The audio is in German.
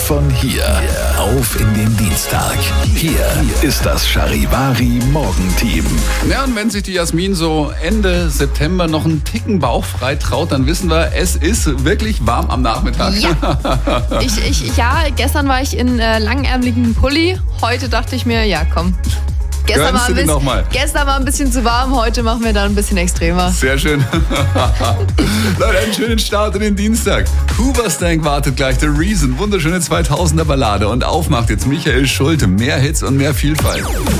von hier auf in den Dienstag. Hier ist das Charivari Morgenteam. Ja, und wenn sich die Jasmin so Ende September noch einen Ticken bauchfrei traut, dann wissen wir, es ist wirklich warm am Nachmittag. Ja, gestern war ich in langärmeligen Pulli. Heute dachte ich mir, ja komm. Gestern war ein bisschen zu warm, heute machen wir dann ein bisschen extremer. Sehr schön. Leute, einen schönen Start in den Dienstag. Hoobastank wartet gleich, The Reason, wunderschöne 2000er Ballade. Und aufmacht jetzt Michael Schulte. Mehr Hits und mehr Vielfalt.